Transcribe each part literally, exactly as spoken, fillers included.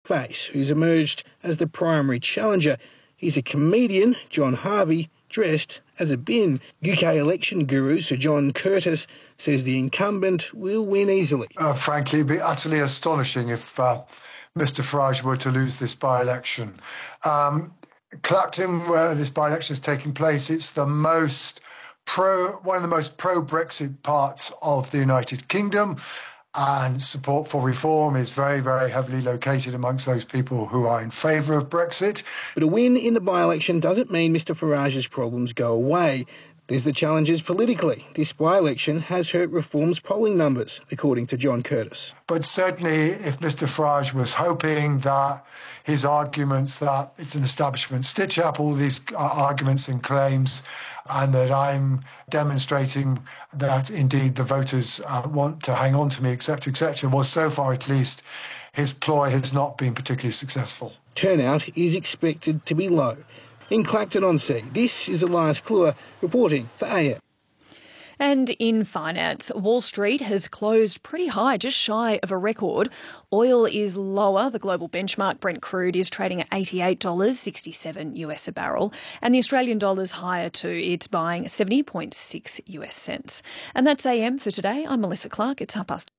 face, who's emerged as the primary challenger. He's a comedian, John Harvey, dressed as a bin. U K election guru Sir John Curtis says the incumbent will win easily. Uh, frankly, it'd be utterly astonishing if uh, Mr Farage were to lose this by-election. Um, Clacton, where this by-election is taking place, it's the most pro, one of the most pro-Brexit parts of the United Kingdom, and support for reform is very, very heavily located amongst those people who are in favour of Brexit. But a win in the by-election doesn't mean Mr Farage's problems go away. There's the challenges politically. This by-election has hurt Reform's polling numbers, according to John Curtis. But certainly, if Mr Farage was hoping that his arguments that it's an establishment stitch-up, all these arguments and claims, and that I'm demonstrating that indeed the voters uh, want to hang on to me, et cetera, et cetera, well, so far at least, his ploy has not been particularly successful. Turnout is expected to be low. In Clacton-on-Sea, this is Elias Kluwer reporting for A M. And in finance, Wall Street has closed pretty high, just shy of a record. Oil is lower. The global benchmark Brent crude is trading at eighty-eight dollars sixty-seven US a barrel. And the Australian dollar is higher too. It's buying seventy point six US cents. And that's A M for today. I'm Melissa Clark. It's half past.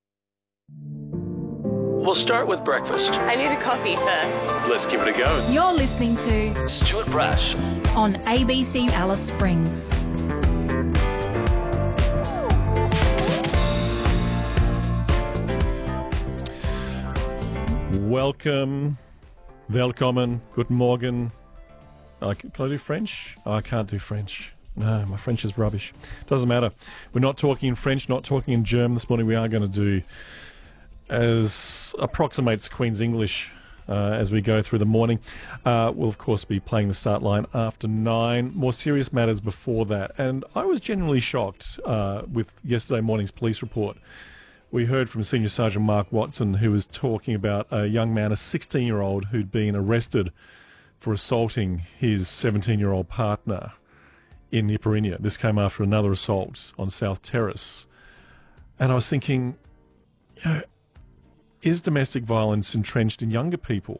We'll start with breakfast. I need a coffee first. Let's give it a go. You're listening to Stuart Brash on A B C Alice Springs. Welcome, welcome, good morgen. Uh, can I do French? Oh, I can't do French. No, my French is rubbish. Doesn't matter. We're not talking in French, not talking in German this morning. We are going to do as approximates Queen's English uh, as we go through the morning. Uh, we'll, of course, be playing the start line after nine. More serious matters before that. And I was genuinely shocked uh, with yesterday morning's police report. We heard from Senior Sergeant Mark Watson, who was talking about a young man, a sixteen-year-old, who'd been arrested for assaulting his seventeen-year-old partner in Iparinia. This came after another assault on South Terrace. And I was thinking, you know, is domestic violence entrenched in younger people?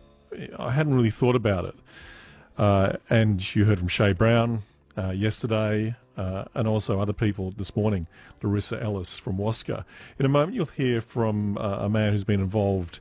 I hadn't really thought about it. Uh, and you heard from Shay Brown uh, yesterday, uh, and also other people this morning, Larissa Ellis from WASCA. In a moment, you'll hear from uh, a man who's been involved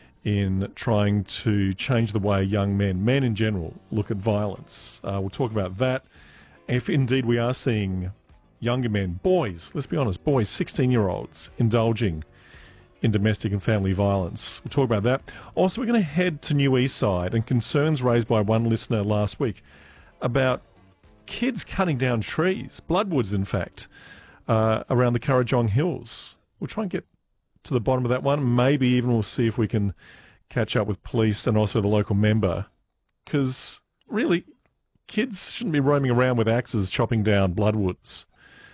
in trying to change the way young men, men in general, look at violence. Uh, we'll talk about that. If indeed we are seeing younger men, boys, let's be honest, boys, sixteen-year-olds, indulging in domestic and family violence. We'll talk about that. Also, we're going to head to New East Side and concerns raised by one listener last week about kids cutting down trees, bloodwoods in fact, uh, around the Currajong Hills. We'll try and get to the bottom of that one. Maybe even we'll see if we can catch up with police and also the local member. Because really, kids shouldn't be roaming around with axes chopping down bloodwoods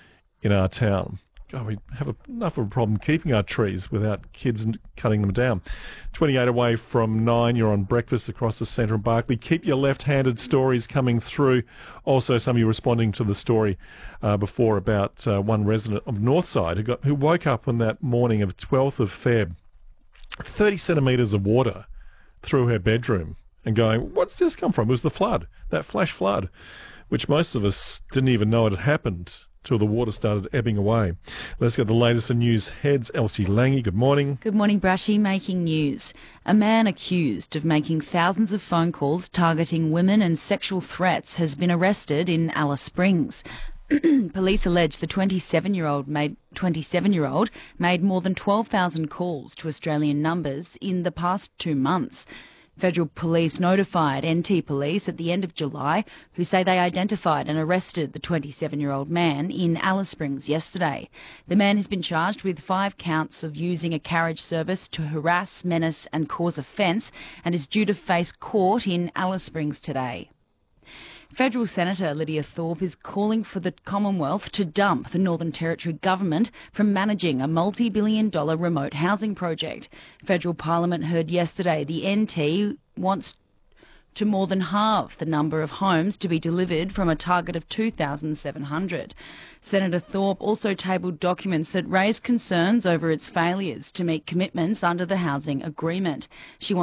in our town. God, we have a, enough of a problem keeping our trees without kids cutting them down. twenty-eight away from nine, you're on breakfast across the centre of Barclay. Keep your left-handed stories coming through. Also, some of you responding to the story uh, before about uh, one resident of Northside who, got, who woke up on that morning of twelfth of February, thirty centimetres of water through her bedroom and going, what's this come from? It was the flood, that flash flood, which most of us didn't even know it had happened till the water started ebbing away. Let's get the latest in news heads. Elsie Lange, good morning. Good morning, Brashy. Making news. A man accused of making thousands of phone calls targeting women and sexual threats has been arrested in Alice Springs. Police allege the twenty-seven-year-old made twenty-seven-year-old made more than twelve thousand calls to Australian numbers in the past two months. Federal Police notified N T Police at the end of July, who say they identified and arrested the twenty-seven-year-old man in Alice Springs yesterday. The man has been charged with five counts of using a carriage service to harass, menace and cause offence and is due to face court in Alice Springs today. Federal Senator Lydia Thorpe is calling for the Commonwealth to dump the Northern Territory government from managing a multi-billion dollar remote housing project. Federal Parliament heard yesterday the N T wants to more than halve the number of homes to be delivered from a target of two thousand seven hundred. Senator Thorpe also tabled documents that raise concerns over its failures to meet commitments under the housing agreement. She wants